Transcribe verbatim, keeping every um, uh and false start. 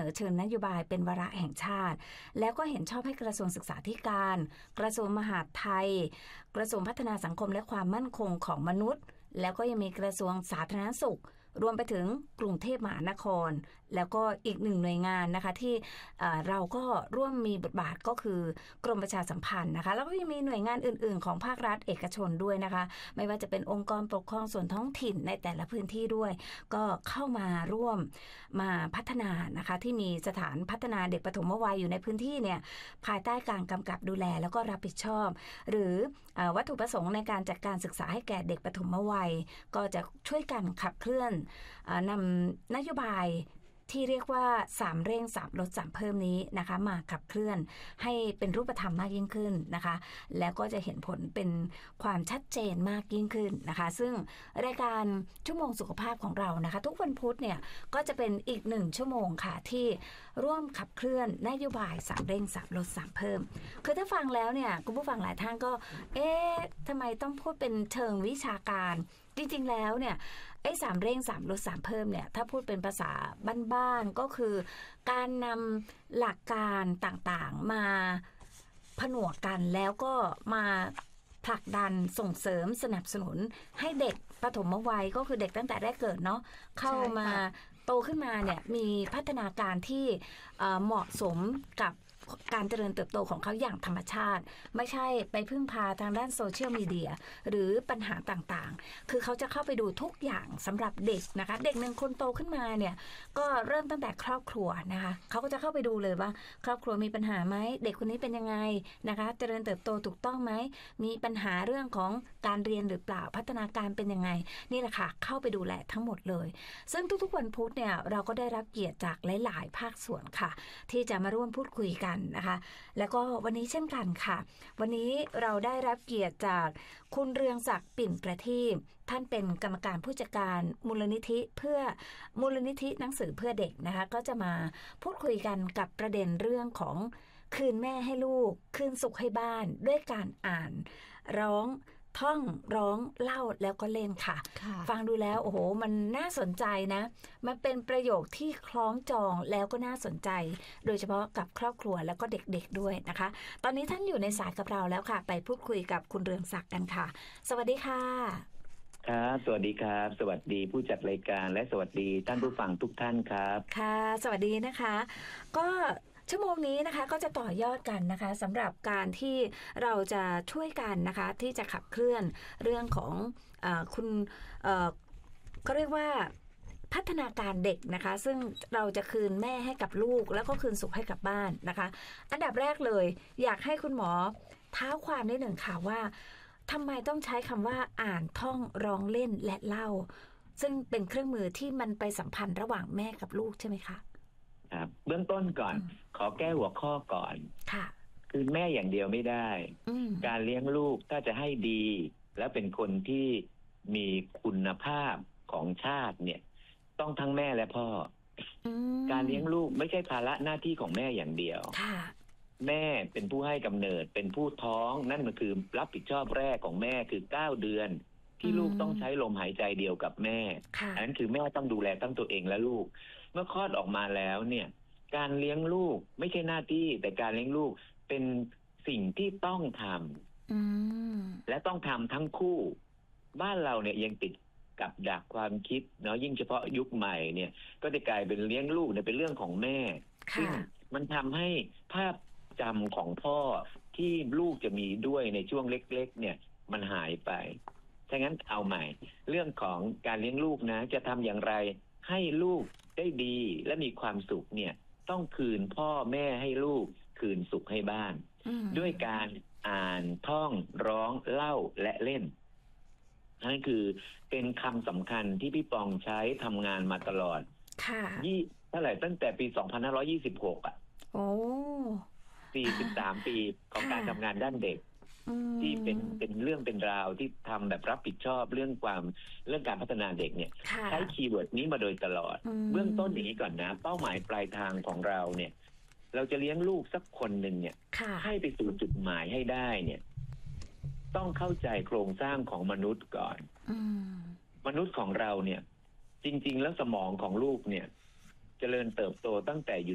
อเชิญนโยบายเป็นวาระแห่งชาติแล้วก็เห็นชอบให้กระทรวงศึกษาธิการกระทรวงมหาดไทยกระทรวงพัฒนาสังคมและความมั่นคงของมนุษย์แล้วก็ยังมีกระทรวงสาธารณสุขรวมไปถึงกรุงเทพมหานครแล้วก็อีกหนึ่งหน่วยงานนะคะที่เราก็ร่วมมีบทบาทก็คือกรมประชาสัมพันธ์นะคะแล้วก็ยังมีหน่วยงานอื่นๆของภาครัฐเอกชนด้วยนะคะไม่ว่าจะเป็นองค์กรปกครองส่วนท้องถิ่นในแต่ละพื้นที่ด้วยก็เข้ามาร่วมมาพัฒนานะคะที่มีสถานพัฒนาเด็กปฐมวัยอยู่ในพื้นที่เนี่ยภายใต้การกำกับดูแลแล้วก็รับผิดชอบหรือวัตถุประสงค์ในการจัดการศึกษาให้แก่เด็กปฐมวัยก็จะช่วยกันขับเคลื่อนนำนโยบายที่เรียกว่าสามเร่งสามลดสามเพิ่มนี้นะคะมาขับเคลื่อนให้เป็นรูปธรรมมากยิ่งขึ้นนะคะแล้วก็จะเห็นผลเป็นความชัดเจนมากยิ่งขึ้นนะคะซึ่งรายการชั่วโมงสุขภาพของเรานะคะทุกวันพุธเนี่ยก็จะเป็นอีกหนึ่งชั่วโมงค่ะที่ร่วมขับเคลื่อนนโยบายสามเร่งสามลดสามเพิ่มคือถ้าฟังแล้วเนี่ยคุณผู้ฟังหลายท่านก็เอ๊ะทำไมต้องพูดเป็นเชิงวิชาการจริงๆแล้วเนี่ยไอ้สามเร่งสามลดสามเพิ่มเนี่ยถ้าพูดเป็นภาษาบ้านๆก็คือการนำหลักการต่างๆมาผนวกกันแล้วก็มาผลักดันส่งเสริมสนับสนุนให้เด็กปฐมวัยก็คือเด็กตั้งแต่แรกเกิดเนาะเข้ามาโตขึ้นมาเนี่ยมีพัฒนาการที่เหมาะสมกับการเจริญเติบโตของเขาอย่างธรรมชาติไม่ใช่ไปพึ่งพาทางด้านโซเชียลมีเดียหรือปัญหาต่างๆคือเขาจะเข้าไปดูทุกอย่างสำหรับเด็กนะคะเด็กหนึ่งคนโตขึ้นมาเนี่ยก็เริ่มตั้งแต่ครอบครัวนะคะเขาก็จะเข้าไปดูเลยว่าครอบครัวมีปัญหาไหมเด็กคนนี้เป็นยังไงนะคะเจริญเติบโตถูกต้องไหมมีปัญหาเรื่องของการเรียนหรือเปล่าพัฒนาการเป็นยังไงนี่แหละค่ะเข้าไปดูแลทั้งหมดเลยซึ่งทุกๆวันพุธเนี่ยเราก็ได้รับเกียรติจากหลายๆภาคส่วนค่ะที่จะมาร่วมพูดคุยกันนะคะแล้วก็วันนี้เช่นกันค่ะวันนี้เราได้รับเกียรติจากคุณเรืองศักดิ์ปิ่นประทีปท่านเป็นกรรมการผู้จัดการมูลนิธิเพื่อมูลนิธิหนังสือเพื่อเด็กนะคะก็จะมาพูดคุยกันกับประเด็นเรื่องของคืนแม่ให้ลูกคืนสุขให้บ้านด้วยการอ่านร้องท่องร้องเล่าแล้วก็เล่นค่ะฟังดูแล้วโอ้โหมันน่าสนใจนะมันเป็นประโยคที่คล้องจองแล้วก็น่าสนใจโดยเฉพาะกับครอบครัวแล้วก็เด็กๆด้วยนะคะตอนนี้ท่านอยู่ในสายกับเราแล้วค่ะไปพูดคุยกับคุณเรืองศักดิ์กันค่ะสวัสดีค่ะครับสวัสดีครับสวัสดีผู้จัดรายการและสวัสดีท่านผู้ฟังทุกท่านครับค่ะสวัสดีนะคะก็ชั่วโมงนี้นะคะก็จะต่อยอดกันนะคะสำหรับการที่เราจะช่วยกันนะคะที่จะขับเคลื่อนเรื่องของเอ่อคุณเอ่อก็เรียกว่าพัฒนาการเด็กนะคะซึ่งเราจะคืนแม่ให้กับลูกแล้วก็คืนสุขให้กับบ้านนะคะอันดับแรกเลยอยากให้คุณหมอเท้าความนิดหนึ่งค่ะว่าทำไมต้องใช้คำว่าอ่านท่องร้องเล่นและเล่าซึ่งเป็นเครื่องมือที่มันไปสัมพันธ์ระหว่างแม่กับลูกใช่ไหมคะครับเบื้องต้นก่อนขอแก้หัวข้อก่อนค่ะคือแม่อย่างเดียวไม่ได้การเลี้ยงลูกถ้าจะให้ดีและเป็นคนที่มีคุณภาพของชาติเนี่ยต้องทั้งแม่และพ่อการเลี้ยงลูกไม่ใช่ภาระหน้าที่ของแม่อย่างเดียวแม่เป็นผู้ให้กำเนิดเป็นผู้ท้องนั่นมันคือรับผิดชอบแรกของแม่คือเก้าเดือนที่ลูกต้องใช้ลมหายใจเดียวกับแม่อันนั้นคือแม่ต้องดูแลทั้งตัวเองและลูกเมื่อคลอดออกมาแล้วเนี่ยการเลี้ยงลูกไม่ใช่หน้าที่แต่การเลี้ยงลูกเป็นสิ่งที่ต้องทำและต้องทำทั้งคู่บ้านเราเนี่ยยังติดกับดักความคิดเนาะยิ่งเฉพาะยุคใหม่เนี่ยก็จะกลายเป็นเลี้ยงลูกเนี่ยเป็นเรื่องของแม่ซึ่งมันทำให้ภาพจำของพ่อที่ลูกจะมีด้วยในช่วงเล็กๆเนี่ยมันหายไปฉะนั้นเอาใหม่เรื่องของการเลี้ยงลูกนะจะทำอย่างไรให้ลูกได้ดีและมีความสุขเนี่ยต้องคืนพ่อแม่ให้ลูกคืนสุขให้บ้านด้วยการอ่านท่องร้องเล่าและเล่นนั่นคือเป็นคำสำคัญที่พี่ปองใช้ทำงานมาตลอดค่ะยี่เท่าไหร่ตั้งแต่ปีสองพันห้าร้อยยี่สิบหกอ่ะโอ้สี่สิบสามปีของการทำงานด้านเด็กที่เป็นเป็นเรื่องเป็นราวที่ทำแบบรับผิดชอบเรื่องความเรื่องการพัฒนาเด็กเนี่ยใช้คีย์เวิร์ดนี้มาโดยตลอดเบื้องต้นอย่างนี้ก่อนนะเป้าหมายปลายทางของเราเนี่ยเราจะเลี้ยงลูกสักคนหนึ่งเนี่ยให้ไปสู่จุดหมายให้ได้เนี่ยต้องเข้าใจโครงสร้างของมนุษย์ก่อนมนุษย์ของเราเนี่ยจริงๆแล้วสมองของลูกเนี่ยเจริญเติบโตตั้งแต่อยู่